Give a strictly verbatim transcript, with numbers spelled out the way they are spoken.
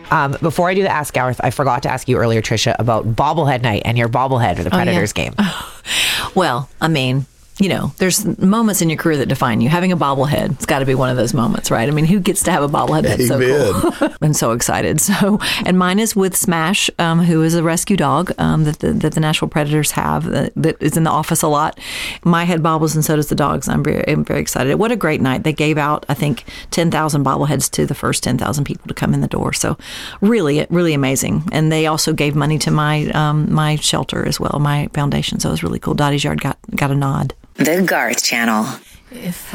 Um, before I do the Ask Hour, I forgot to ask you earlier, Tricia, about bobblehead night and your bobblehead for the Predators oh, yeah. game. Well, I mean, you know, there's moments in your career that define you. Having a bobblehead, it's got to be one of those moments, right? I mean, who gets to have a bobblehead? That's Amen. so cool. I'm so excited. So, and mine is with Smash, um, who is a rescue dog um, that, the, that the Nashville Predators have that, that is in the office a lot. My head bobbles and so does the dogs. I'm very, I'm very excited. What a great night. They gave out, I think, ten thousand bobbleheads to the first ten thousand people to come in the door. So really, really amazing. And they also gave money to my um, my shelter as well, my foundation. So it was really cool. Dottie's Yard got, got a nod. The Garth Channel. If